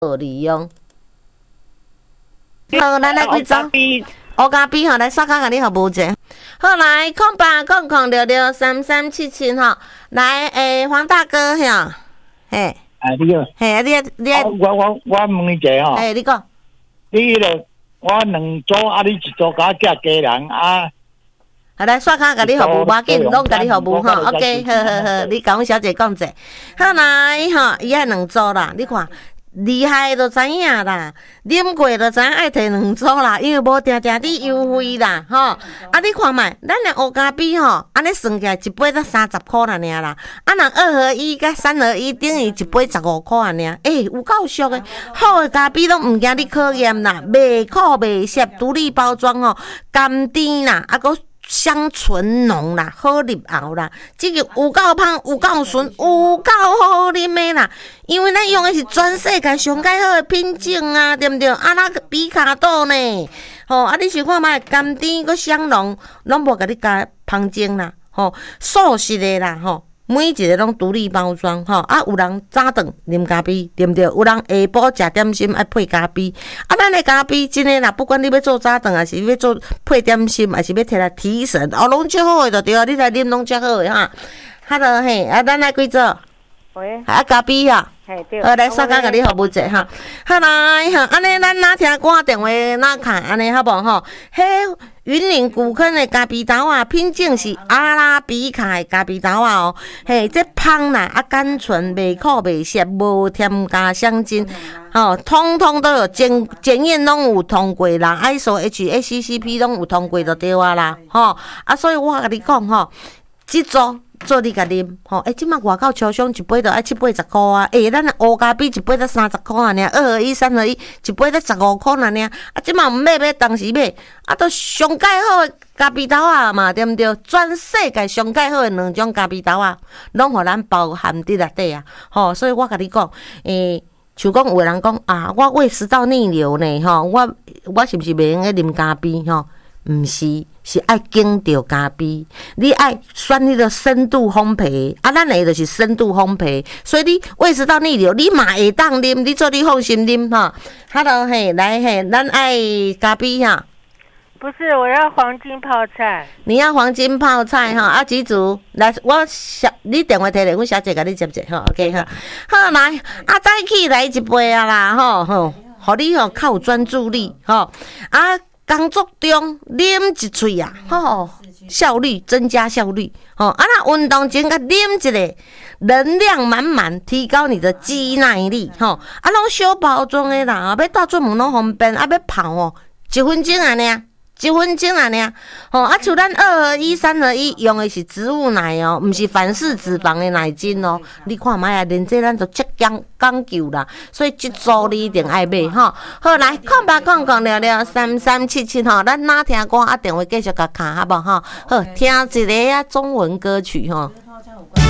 利用。好，咱来几组。乌加 B 吼，来刷卡甲你服务者。好，来0800663377吼，来黄大哥吼，嘿。 你好。 嘿，你我问一下吼。 你讲。 你咧，我2组你1组甲寄家人啊。 好，来刷卡甲你服务，无要紧，拢甲你服务吼。OK， 好，你甲阮小姐讲者。好来吼，伊爱2组啦，你看。厉害就知影啦，啉过就知影爱摕2组啦，因为无定定伫优惠啦，吼。啊，你看卖，咱的乌加 B 吼，安尼算起来一杯才30块啦，尔啦。啊，若2合1甲3合1等于一杯15块尔。有够俗的，好的加 B 拢毋惊你考验啦，袂苦袂涩，独立包装吼，甘甜啦，啊个。香醇浓啦，好入喉啦，这个有够香，有够顺，有够好啉的啦。因为咱用的是全世界上介好的品种啊，对不对？啊，那比卡豆呢？啊，你想看卖甘甜佮香浓，拢无甲你加芳精啦，素食的啦，每一个拢独立包装，啊，有人早顿啉咖啡，对不对？有人下晡食点心爱配咖啡，啊，咱的咖啡真诶啦，不管你要做早顿，还是要做配点心，还是要摕来提神，拢足好诶，就对啊，你来啉拢足好诶哈。哈喽嘿，啊，咱来几组？ 喂。 啊，咖啡啊。 嘿，对。 来刷卡甲你服务者哈。好来哈，安尼咱哪听歌电话哪看安尼好无吼？迄云林古坑的咖啡豆啊，品种是阿拉比卡的咖啡豆啊哦，嘿，这香啦，啊甘醇，袂苦袂涩，无添加香精，通通都有检验拢有通过啦 ，ISO HACCP 拢有通过就对啊啦，啊，所以我甲你讲这组。做你甲啉，即摆外口超商一杯就爱7-80块啊！咱乌加 B 一杯才30块啊，2合1、3合1，一杯才15块啊，啊，即摆毋买，当时买，啊，都上介好的咖啡豆啊嘛，对毋对？全世界上介好的2种咖啡豆啊，拢互咱包含伫内底啊，所以我甲你讲，像讲有的人讲啊，我胃食道逆流呢，我是毋是袂用咧啉咖啡毋是。是爱经着咖啡，你爱选迄个深度烘焙，啊，咱下就是深度烘焙，所以你胃食道逆流，你嘛会当啉，你做你放心啉哈。Hello 嘿，来嘿，咱爱咖啡哈。 不是，我要黄金泡菜。 你要黄金泡菜哈？啊，几组？来，你电话摕来，阮小姐甲你接者哈。OK 哈。好来，啊，早起来一杯啊啦，互你较有专注力啊。工作中啉一喙啊，效率增加效率，啊，那运动前甲啉一个，能量满满，提高你的肌耐力，啊，拢小包装的啦，要带出门拢方便，啊，要泡1分钟啊尔。1分钟啊，啊，像咱2合1、3合1用的是植物奶哦，毋是反式脂肪的奶精哦。你看卖啊，连这咱都足讲究啦，所以这组你一定爱买吼。好来，0800663377吼，咱哪听歌啊？电话继续甲卡好无吼？好，听一个中文歌曲吼。